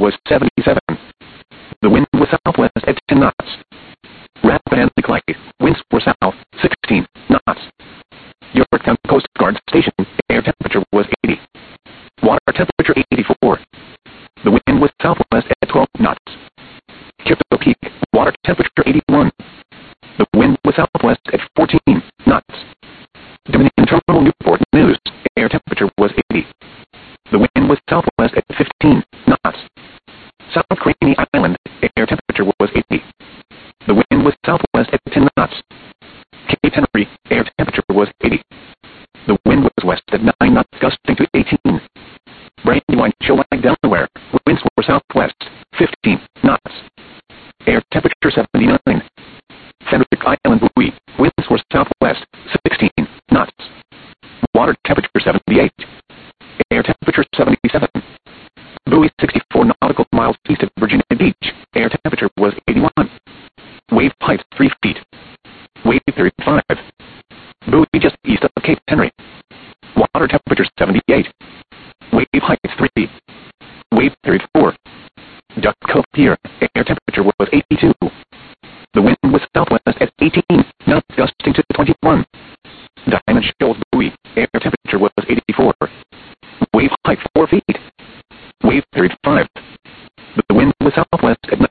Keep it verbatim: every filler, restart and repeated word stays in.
was seventy-seven. The wind was southwest at ten knots. Rappahannock Light, winds were south, sixteen knots. Yorktown Coast Guard Station, air temperature was eighty. Water temperature eighty-four. The wind was southwest at twelve knots. Kipto Peak, water temperature eighty-one. The wind was southwest at fourteen knots. Dominion Terminal Newport News, air temperature was eighty. The wind was southwest at fifteen knots. South Craney Island, air temperature was eighty. The wind was southwest at ten knots. Cape Henry, air temperature was eighty. The wind was west at nine knots, gusting to eighteen. Brandywine, Shoalhaven, Delaware, winds were southwest, fifteen knots. Air temperature seventy-nine. Fenwick Island Buoy, winds were southwest, sixteen knots. Water temperature seventy-eight. Air temperature seventy-seven. Buoy, sixty-four nautical miles east of Virginia Beach, air temperature was eighty-one. Wave height three feet. Wave period five. Buoy just east of Cape Henry. Water temperature seventy-eight. Wave height three. Wave period four. Duck Cove Pier, air temperature was eighty-two. The wind was southwest at eighteen knots, gusting to twenty-one. Diamond Shoals Buoy, air temperature was eighty-four. Wave height four feet. Wave period five. The wind was southwest at